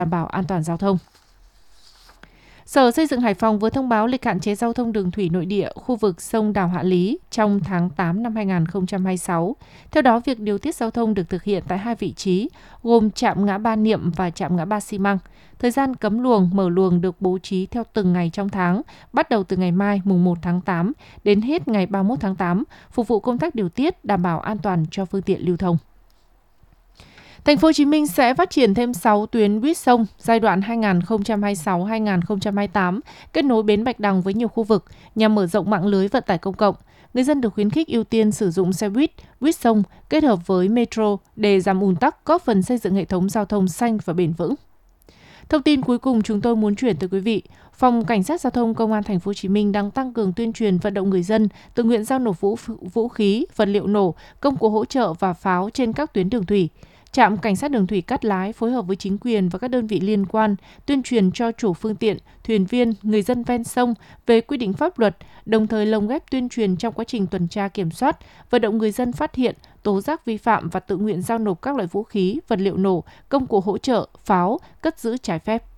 đảm bảo an toàn giao thông. Sở Xây dựng Hải Phòng vừa thông báo lịch hạn chế giao thông đường thủy nội địa khu vực sông Đào Hạ Lý trong tháng 8 năm 2026. Theo đó, việc điều tiết giao thông được thực hiện tại 2 vị trí, gồm trạm ngã ba Niệm và trạm ngã ba Xi Măng. Thời gian cấm luồng, mở luồng được bố trí theo từng ngày trong tháng, bắt đầu từ ngày mai mùng 1 tháng 8 đến hết ngày 31 tháng 8, phục vụ công tác điều tiết đảm bảo an toàn cho phương tiện lưu thông. Thành phố Hồ Chí Minh sẽ phát triển thêm 6 tuyến buýt sông giai đoạn 2026-2028, kết nối bến Bạch Đằng với nhiều khu vực nhằm mở rộng mạng lưới vận tải công cộng. Người dân được khuyến khích ưu tiên sử dụng xe buýt sông kết hợp với metro để giảm ùn tắc, góp phần xây dựng hệ thống giao thông xanh và bền vững. Thông tin cuối cùng chúng tôi muốn chuyển tới quý vị. Phòng Cảnh sát Giao thông Công an Thành phố Hồ Chí Minh đang tăng cường tuyên truyền vận động người dân tự nguyện giao nộp vũ khí, vật liệu nổ, công cụ hỗ trợ và pháo trên các tuyến đường thủy. Trạm Cảnh sát đường thủy Cát Lái phối hợp với chính quyền và các đơn vị liên quan tuyên truyền cho chủ phương tiện, thuyền viên, người dân ven sông về quy định pháp luật, đồng thời lồng ghép tuyên truyền trong quá trình tuần tra kiểm soát, vận động người dân phát hiện, tố giác vi phạm và tự nguyện giao nộp các loại vũ khí, vật liệu nổ, công cụ hỗ trợ, pháo, cất giữ trái phép.